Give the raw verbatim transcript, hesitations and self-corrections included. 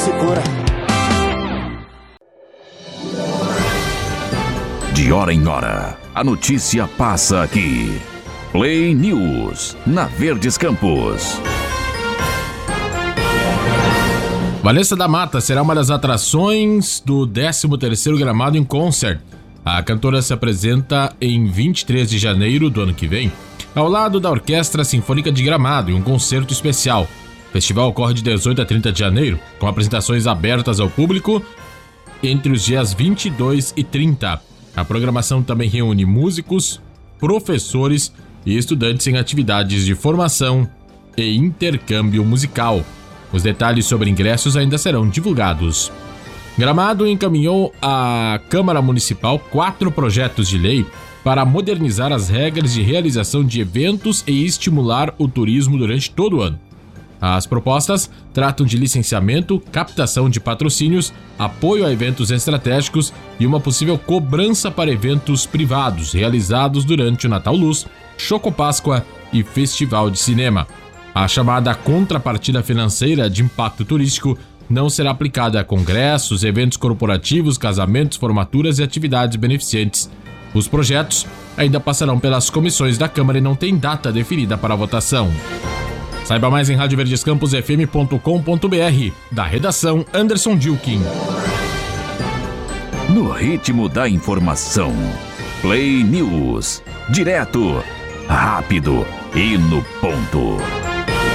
se cura. De hora em hora, a notícia passa aqui. Play News, na Verdes Campos. Vanessa da Mata será uma das atrações do décimo terceiro Gramado em Concert. A cantora se apresenta em vinte e três de janeiro do ano que vem, ao lado da Orquestra Sinfônica de Gramado, em um concerto especial. O festival ocorre de dezoito a trinta de janeiro, com apresentações abertas ao público entre os dias vinte e dois e trinta. A programação também reúne músicos, professores e estudantes em atividades de formação e intercâmbio musical. Os detalhes sobre ingressos ainda serão divulgados. Gramado encaminhou à Câmara Municipal quatro projetos de lei para modernizar as regras de realização de eventos e estimular o turismo durante todo o ano. As propostas tratam de licenciamento, captação de patrocínios, apoio a eventos estratégicos e uma possível cobrança para eventos privados realizados durante o Natal Luz, Choco Páscoa e Festival de Cinema. A chamada contrapartida financeira de impacto turístico não será aplicada a congressos, eventos corporativos, casamentos, formaturas e atividades beneficentes. Os projetos ainda passarão pelas comissões da Câmara e não têm data definida para a votação. Saiba mais em rádio verdes campos f m ponto com ponto b r. Da redação, Anderson Dilkin. No ritmo da informação. Play News. Direto, rápido e no ponto.